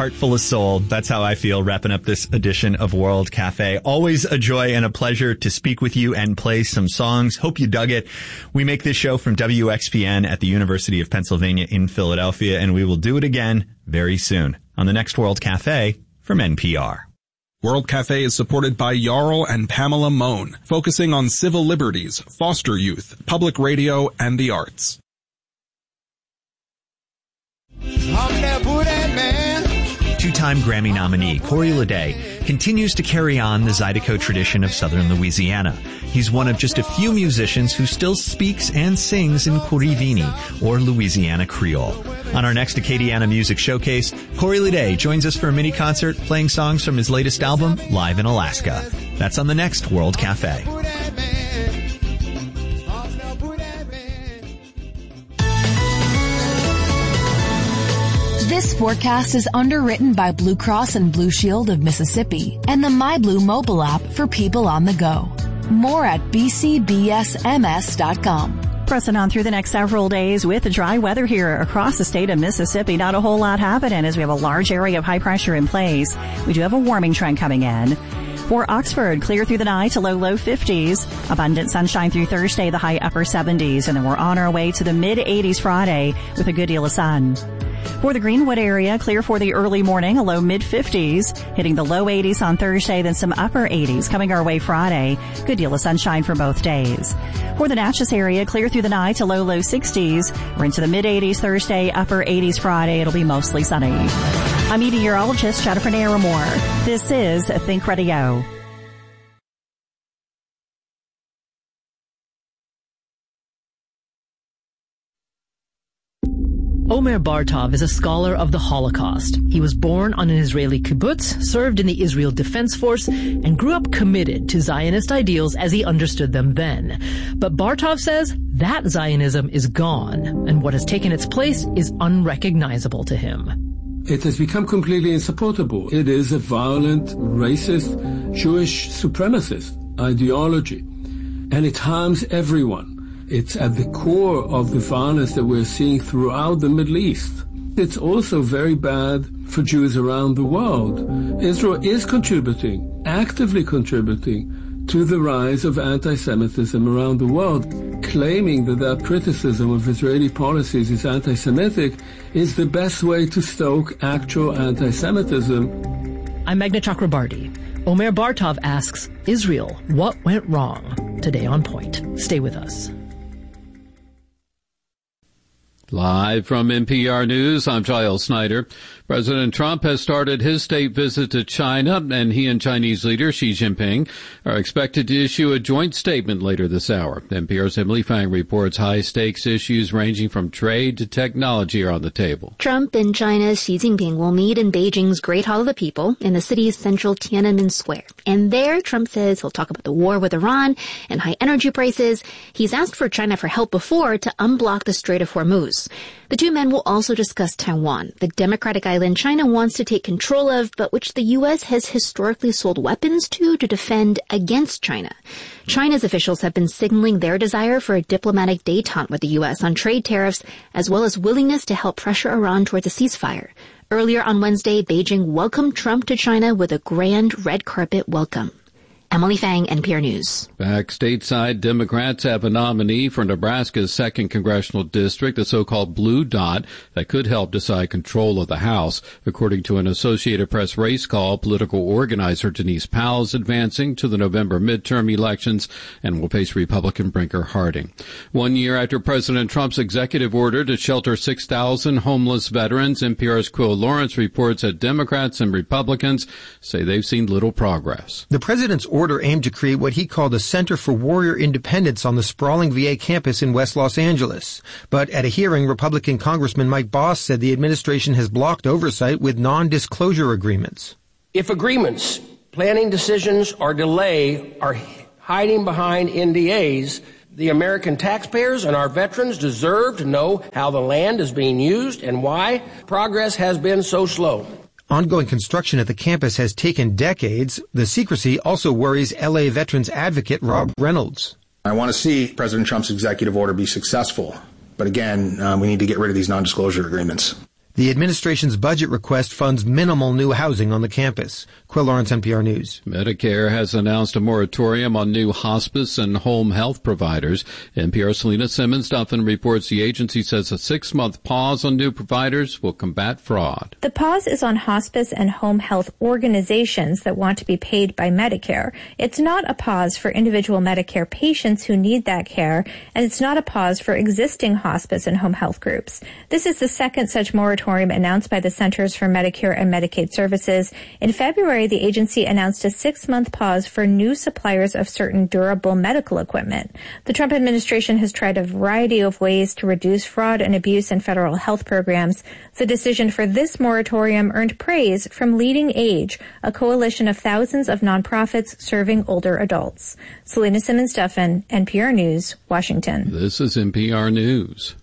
heart full of soul. That's how I feel wrapping up this edition of World Cafe. Always a joy and a pleasure to speak with you and play some songs. Hope you dug it. We make this show from WXPN at the University of Pennsylvania in Philadelphia, and we will do it again very soon on the next World Cafe from NPR. World Cafe is supported by Jarl and Pamela Mohn, focusing on civil liberties, foster youth, public radio, and the arts. Two-time Grammy nominee Corey Lede continues to carry on the Zydeco tradition of southern Louisiana. He's one of just a few musicians who still speaks and sings in Corivini, or Louisiana Creole. On our next Acadiana Music Showcase, Corey Lede joins us for a mini concert playing songs from his latest album, Live in Alaska. That's on the next World Cafe. This forecast is underwritten by Blue Cross and Blue Shield of Mississippi and the MyBlue mobile app for people on the go. More at bcbsms.com. Pressing on through the next several days with the dry weather here across the state of Mississippi. Not a whole lot happening as we have a large area of high pressure in place. We do have a warming trend coming in. For Oxford, clear through the night to low 50s. Abundant sunshine through Thursday, the high upper 70s. And then we're on our way to the mid 80s Friday with a good deal of sun. For the Greenwood area, clear for the early morning, a low mid-50s, hitting the low 80s on Thursday, then some upper 80s coming our way Friday. Good deal of sunshine for both days. For the Natchez area, clear through the night to low 60s. We're into the mid-80s Thursday, upper 80s Friday. It'll be mostly sunny. I'm meteorologist Jennifer Naramore. This is Think Radio. Omer Bartov is a scholar of the Holocaust. He was born on an Israeli kibbutz, served in the Israel Defense Force, and grew up committed to Zionist ideals as he understood them then. But Bartov says that Zionism is gone, and what has taken its place is unrecognizable to him. It has become completely insupportable. It is a violent, racist, Jewish supremacist ideology, and it harms everyone. It's at the core of the violence that we're seeing throughout the Middle East. It's also very bad for Jews around the world. Israel is contributing, actively contributing, to the rise of anti-Semitism around the world. Claiming that their criticism of Israeli policies is anti-Semitic is the best way to stoke actual anti-Semitism. I'm Meghna Chakrabarti. Omer Bartov asks, Israel, what went wrong? Today on Point. Stay with us. Live from NPR News, I'm Giles Snyder. President Trump has started his state visit to China, and he and Chinese leader Xi Jinping are expected to issue a joint statement later this hour. NPR's Emily Fang reports high-stakes issues ranging from trade to technology are on the table. Trump and China's Xi Jinping will meet in Beijing's Great Hall of the People in the city's central Tiananmen Square. And there, Trump says he'll talk about the war with Iran and high energy prices. He's asked for China for help before to unblock the Strait of Hormuz. The two men will also discuss Taiwan, the democratic island China wants to take control of, but which the U.S. has historically sold weapons to defend against China. China's officials have been signaling their desire for a diplomatic détente with the U.S. on trade tariffs, as well as willingness to help pressure Iran towards a ceasefire. Earlier on Wednesday, Beijing welcomed Trump to China with a grand red carpet welcome. Emily Fang, NPR News. Back stateside, Democrats have a nominee for Nebraska's 2nd congressional district, the so-called Blue Dot, that could help decide control of the House. According to an Associated Press race call, political organizer Denise Powell is advancing to the November midterm elections and will face Republican Brinker Harding. 1 year after President Trump's executive order to shelter 6,000 homeless veterans, NPR's Quill Lawrence reports that Democrats and Republicans say they've seen little progress. The president's order aimed to create what he called a Center for Warrior Independence on the sprawling VA campus in West Los Angeles. But at a hearing, Republican Congressman Mike Boss said the administration has blocked oversight with non-disclosure agreements. If agreements, planning decisions, or delay are hiding behind NDAs, the American taxpayers and our veterans deserve to know how the land is being used and why progress has been so slow. Ongoing construction at the campus has taken decades. The secrecy also worries L.A. veterans advocate Rob Reynolds. I want to see President Trump's executive order be successful. But again, we need to get rid of these non-disclosure agreements. The administration's budget request funds minimal new housing on the campus. Quill Lawrence, NPR News. Medicare has announced a moratorium on new hospice and home health providers. NPR's Selena Simmons-Duffin reports the agency says a 6-month pause on new providers will combat fraud. The pause is on hospice and home health organizations that want to be paid by Medicare. It's not a pause for individual Medicare patients who need that care, and it's not a pause for existing hospice and home health groups. This is the second such moratorium announced by the Centers for Medicare and Medicaid Services. In February, the agency announced a 6-month pause for new suppliers of certain durable medical equipment. The Trump administration has tried a variety of ways to reduce fraud and abuse in federal health programs. The decision for this moratorium earned praise from Leading Age, a coalition of thousands of nonprofits serving older adults. Selena Simmons-Duffin, NPR News, Washington. This is NPR News.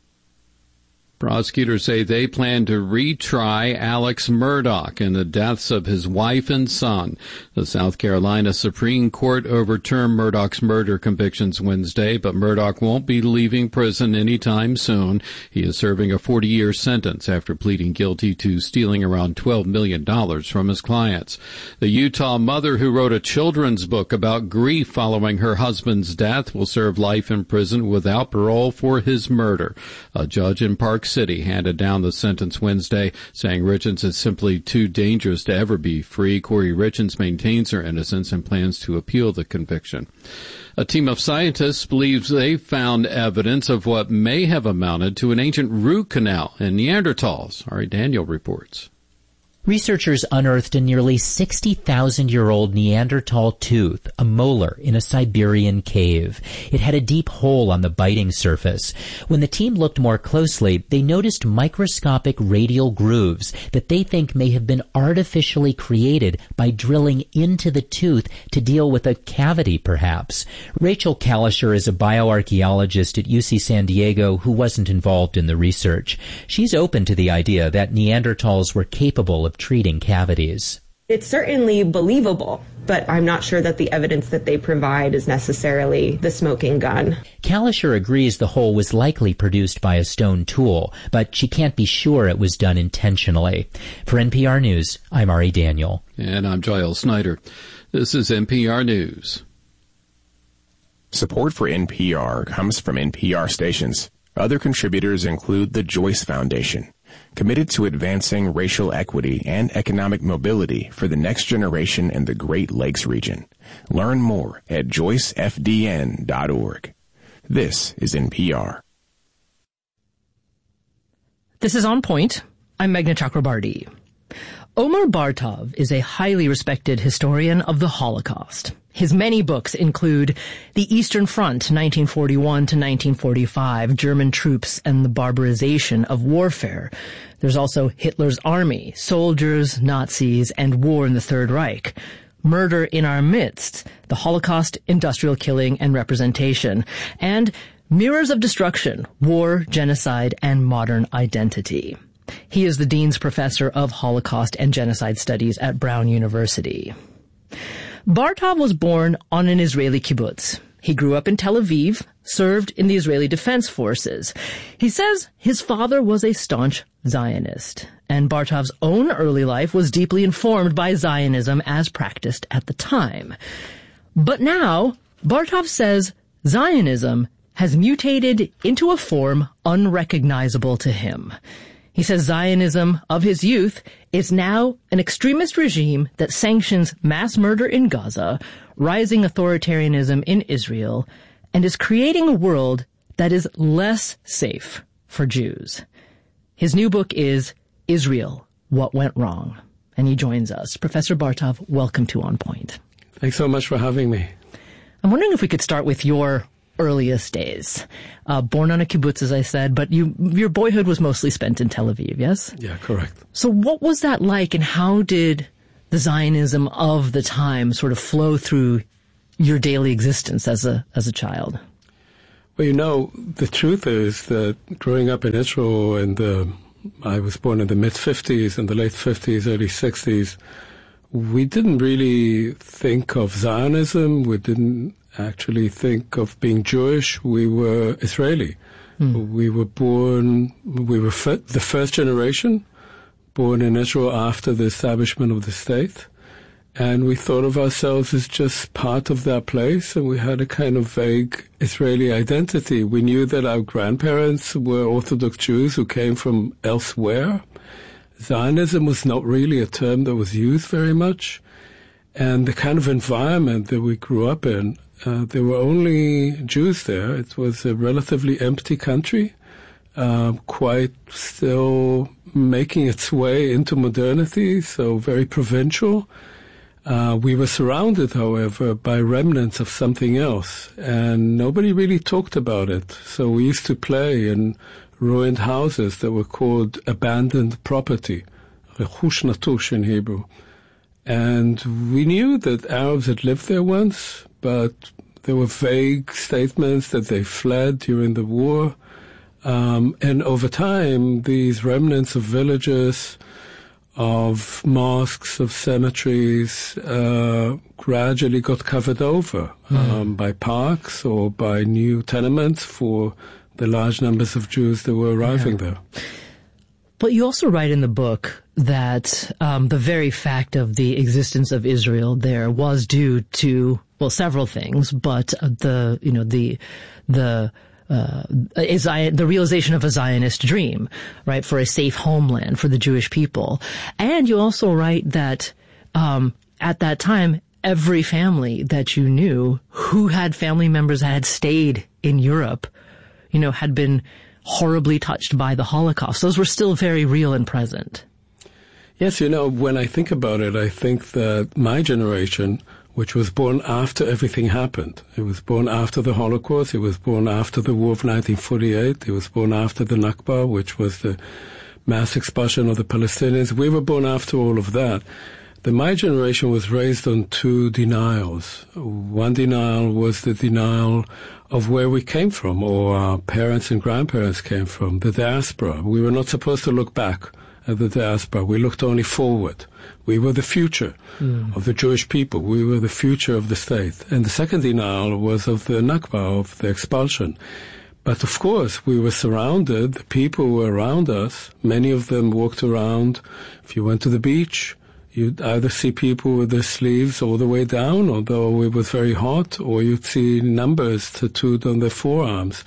Prosecutors say they plan to retry Alex Murdaugh in the deaths of his wife and son. The South Carolina Supreme Court overturned Murdaugh's murder convictions Wednesday, but Murdaugh won't be leaving prison anytime soon. He is serving a 40-year sentence after pleading guilty to stealing around $12 million from his clients. The Utah mother who wrote a children's book about grief following her husband's death will serve life in prison without parole for his murder. A judge in Park City handed down the sentence Wednesday, saying Richens is simply too dangerous to ever be free. Corey Richens maintains her innocence and plans to appeal the conviction. A team of scientists believes they found evidence of what may have amounted to an ancient root canal in Neanderthals. Ari Daniel reports. Researchers unearthed a nearly 60,000-year-old Neanderthal tooth, a molar, in a Siberian cave. It had a deep hole on the biting surface. When the team looked more closely, they noticed microscopic radial grooves that they think may have been artificially created by drilling into the tooth to deal with a cavity, perhaps. Rachel Kalischer is a bioarchaeologist at UC San Diego who wasn't involved in the research. She's open to the idea that Neanderthals were capable of treating cavities. It's certainly believable, but I'm not sure that the evidence that they provide is necessarily the smoking gun. Kalischer agrees the hole was likely produced by a stone tool, but she can't be sure it was done intentionally. For NPR News, I'm Ari Daniel. And I'm Giles Snyder. This is NPR News. Support for NPR comes from NPR stations. Other contributors include the Joyce Foundation, committed to advancing racial equity and economic mobility for the next generation in the Great Lakes region. Learn more at joycefdn.org. This is NPR. This is On Point. I'm Meghna Chakrabarti. Omar Bartov is a highly respected historian of the Holocaust. His many books include The Eastern Front, 1941 to 1945, German Troops and the Barbarization of Warfare. There's also Hitler's Army, Soldiers, Nazis, and War in the Third Reich. Murder in Our Midst, The Holocaust, Industrial Killing and Representation, and Mirrors of Destruction, War, Genocide, and Modern Identity. He is the Dean's Professor of Holocaust and Genocide Studies at Brown University. Bartov was born on an Israeli kibbutz. He grew up in Tel Aviv, served in the Israeli Defense Forces. He says his father was a staunch Zionist, and Bartov's own early life was deeply informed by Zionism as practiced at the time. But now, Bartov says Zionism has mutated into a form unrecognizable to him. He says Zionism of his youth is now an extremist regime that sanctions mass murder in Gaza, rising authoritarianism in Israel, and is creating a world that is less safe for Jews. His new book is Israel, What Went Wrong, and he joins us. Professor Bartov, welcome to On Point. Thanks so much for having me. I'm wondering if we could start with your earliest days. Born on a kibbutz, as I said, but your boyhood was mostly spent in Tel Aviv, yes? Yeah, correct. So what was that like, and how did the Zionism of the time sort of flow through your daily existence as a child? Well, the truth is that growing up in Israel, I was born in the mid-50s, in the late 50s, early 60s, we didn't really think of Zionism. We didn't actually think of being Jewish. We were Israeli. We were the first generation born in Israel after the establishment of the state. And we thought of ourselves as just part of that place, and we had a kind of vague Israeli identity. We knew that our grandparents were Orthodox Jews who came from elsewhere. Zionism was not really a term that was used very much. And the kind of environment that we grew up in, there were only Jews there. It was a relatively empty country, quite still making its way into modernity, so very provincial. We were surrounded, however, by remnants of something else, and nobody really talked about it. So we used to play in ruined houses that were called abandoned property, rechush natush in Hebrew. And we knew that Arabs had lived there once, but there were vague statements that they fled during the war. And over time, these remnants of villages, of mosques, of cemeteries, gradually got covered over by parks or by new tenements for the large numbers of Jews that were arriving there. But you also write in the book that the very fact of the existence of Israel there was due to, well, several things, but the realization of a Zionist dream, right, for a safe homeland for the Jewish people. And you also write that at that time, every family that you knew who had family members that had stayed in Europe, had been horribly touched by the Holocaust. Those were still very real and present. Yes, when I think about it, I think that my generation, which was born after everything happened. It was born after the Holocaust. It was born after the War of 1948. It was born after the Nakba, which was the mass expulsion of the Palestinians. We were born after all of that. My generation was raised on two denials. One denial was the denial of where we came from, or our parents and grandparents came from, the diaspora. We were not supposed to look back at the diaspora. We looked only forward. We were the future of the Jewish people. We were the future of the state. And the second denial was of the Nakba, of the expulsion. But of course, we were surrounded. The people who were around us, many of them walked around. If you went to the beach, you'd either see people with their sleeves all the way down, although it was very hot, or you'd see numbers tattooed on their forearms.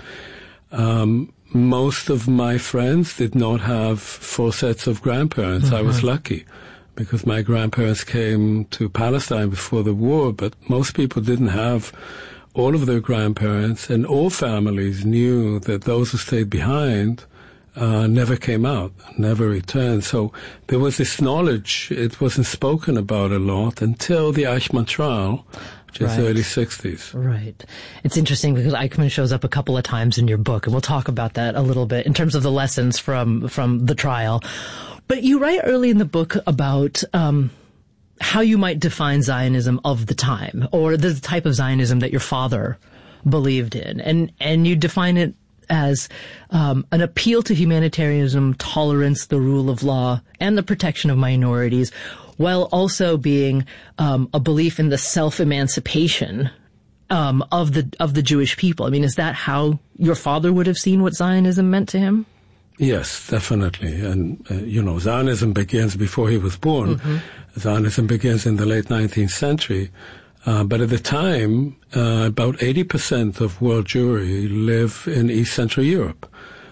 Most of my friends did not have full sets of grandparents. I was lucky, because my grandparents came to Palestine before the war, but most people didn't have all of their grandparents, and all families knew that those who stayed behind never came out, never returned. So there was this knowledge. It wasn't spoken about a lot until the Eichmann trial, which is the early 60s. Right. It's interesting because Eichmann shows up a couple of times in your book, and we'll talk about that a little bit in terms of the lessons from the trial. But you write early in the book about how you might define Zionism of the time, or the type of Zionism that your father believed in. And you define it as an appeal to humanitarianism, tolerance, the rule of law, and the protection of minorities, while also being a belief in the self-emancipation of the Jewish people. I mean, is that how your father would have seen what Zionism meant to him? Yes, definitely. And, Zionism begins before he was born. Zionism begins in the late 19th century. But at the time, about 80% of world Jewry live in East Central Europe.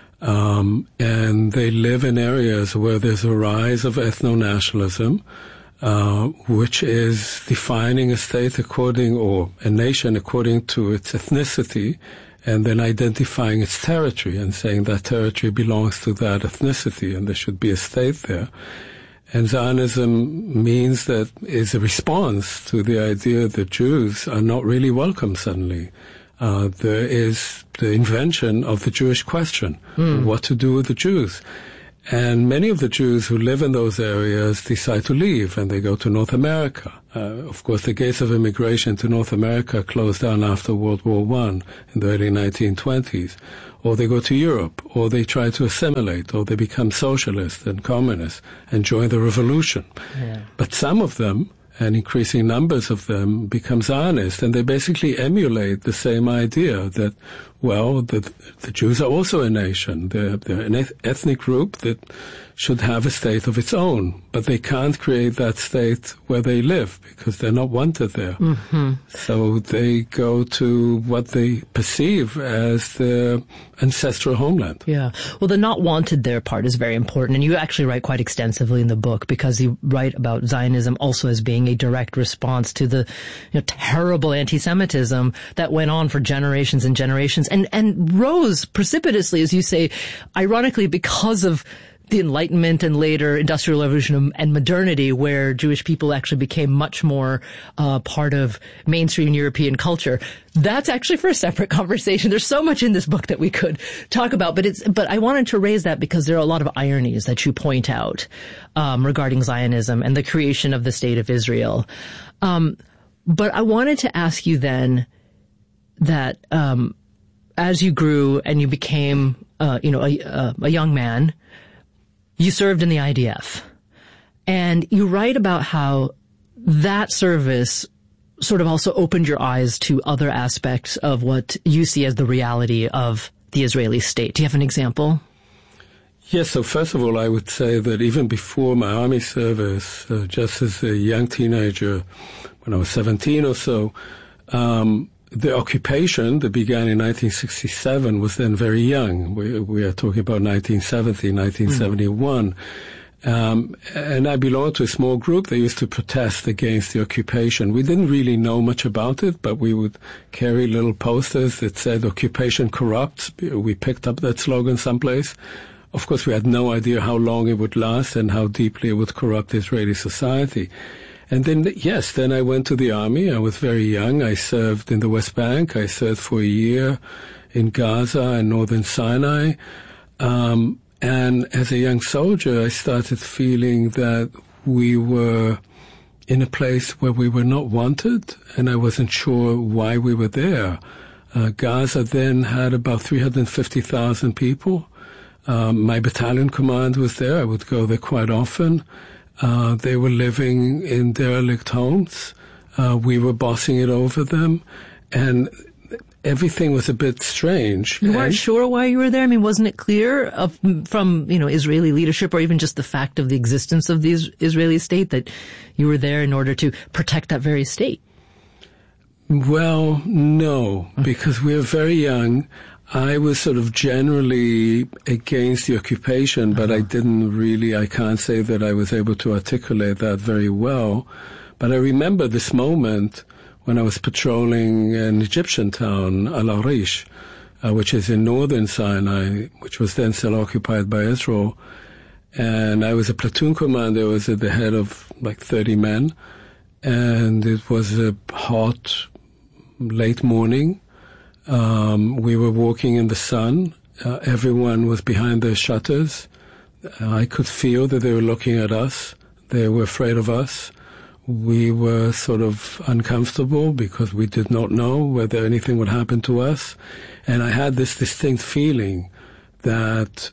And they live in areas where there's a rise of ethno-nationalism, which is defining a state or a nation according to its ethnicity, and then identifying its territory and saying that territory belongs to that ethnicity and there should be a state there. And Zionism means that is a response to the idea that Jews are not really welcome suddenly. There is the invention of the Jewish question, what to do with the Jews. And many of the Jews who live in those areas decide to leave, and they go to North America. Of course, the gates of immigration to North America closed down after World War I in the early 1920s. Or they go to Europe, or they try to assimilate, or they become socialists and communists and join the revolution. Yeah. But some of them, and increasing numbers of them, become Zionists, and they basically emulate the same idea that well, the Jews are also a nation. They're an ethnic group that should have a state of its own, but they can't create that state where they live because they're not wanted there. Mm-hmm. So they go to what they perceive as their ancestral homeland. Yeah. Well, the not wanted there part is very important. And you actually write quite extensively in the book because you write about Zionism also as being a direct response to the terrible anti-Semitism that went on for generations and generations and rose precipitously, as you say, ironically because of the Enlightenment and later Industrial Revolution and modernity, where Jewish people actually became much more part of mainstream European culture. That's actually for a separate conversation. There's so much in this book that we could talk about, but I wanted to raise that because there are a lot of ironies that you point out regarding Zionism and the creation of the State of Israel. But I wanted to ask you then that as you grew and you became a young man, you served in the IDF, and you write about how that service sort of also opened your eyes to other aspects of what you see as the reality of the Israeli state. Do you have an example? Yes, so first of all, I would say that even before my army service, just as a young teenager, when I was 17 or so, the occupation that began in 1967 was then very young. We are talking about 1970, 1971. And I belonged to a small group that used to protest against the occupation. We didn't really know much about it, but we would carry little posters that said "Occupation corrupts." We picked up that slogan someplace. Of course, we had no idea how long it would last and how deeply it would corrupt Israeli society. And then, yes, then I went to the army. I was very young. I served in the West Bank. I served for a year in Gaza and northern Sinai. And as a young soldier, I started feeling that we were in a place where we were not wanted, and I wasn't sure why we were there. Gaza then had about 350,000 people. My battalion command was there. I would go there quite often. They were living in derelict homes. We were bossing it over them, and everything was a bit strange. You weren't sure why you were there? I mean, wasn't it clear from Israeli leadership or even just the fact of the existence of the Israeli state that you were there in order to protect that very state? Well, no, because we were very young. I was sort of generally against the occupation, but I can't say that I was able to articulate that very well. But I remember this moment when I was patrolling an Egyptian town, Al-Arish, which is in northern Sinai, which was then still occupied by Israel. And I was a platoon commander. I was at the head of like 30 men. And it was a hot, late morning. We were walking in the sun. Everyone was behind their shutters. I could feel that they were looking at us. They were afraid of us. We were sort of uncomfortable because we did not know whether anything would happen to us. And I had this distinct feeling that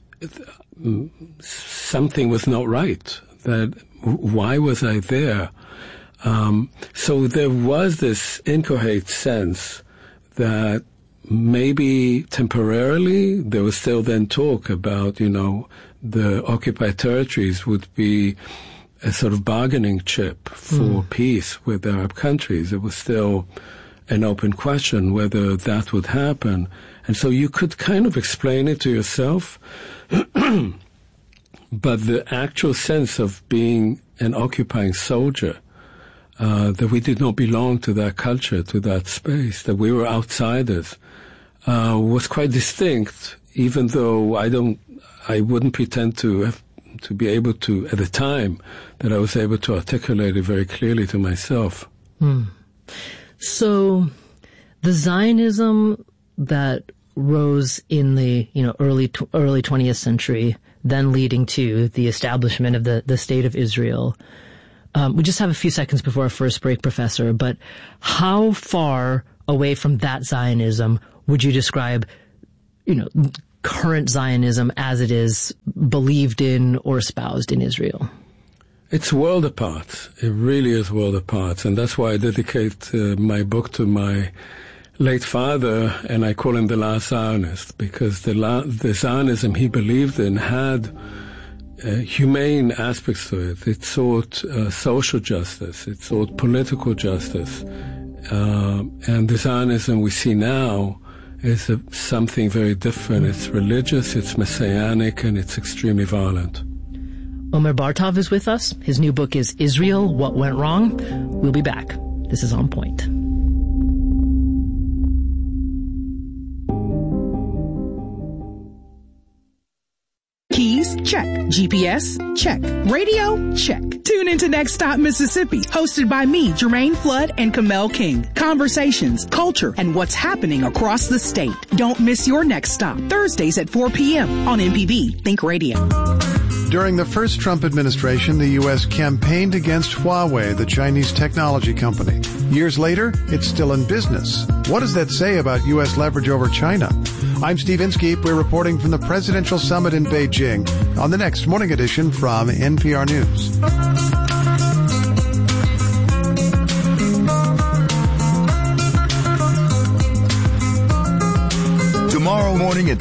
something was not right, that why was I there? So there was this inchoate sense that maybe temporarily there was still then talk about, the occupied territories would be a sort of bargaining chip for peace with Arab countries. It was still an open question whether that would happen. And so you could kind of explain it to yourself, but the actual sense of being an occupying soldier, that we did not belong to that culture, to that space, that we were outsiders, was quite distinct, even though I wouldn't pretend to be able to, at the time, that I was able to articulate it very clearly to myself. So the Zionism that rose in the early 20th century, then leading to the establishment of the State of Israel. We just have a few seconds before our first break, Professor, but how far away from that Zionism would you describe, current Zionism as it is believed in or espoused in Israel? It's world apart. It really is world apart. And that's why I dedicate my book to my late father, and I call him the last Zionist, because the Zionism he believed in had humane aspects to it. It sought social justice. It sought political justice. And the Zionism we see now is something very different. It's religious, it's messianic, and it's extremely violent. Omer Bartov is with us. His new book is Israel, What Went Wrong? We'll be back. This is On Point. Keys? Check. GPS? Check. Radio? Check. Tune into Next Stop Mississippi, hosted by me, Jermaine Flood and Kamel King. Conversations, culture, and what's happening across the state. Don't miss your next stop. Thursdays at 4 p.m. on MPB Think Radio. During the first Trump administration, the U.S. campaigned against Huawei, the Chinese technology company. Years later, it's still in business. What does that say about U.S. leverage over China? I'm Steve Inskeep. We're reporting from the Presidential Summit in Beijing on the next morning edition from NPR News. Tomorrow morning at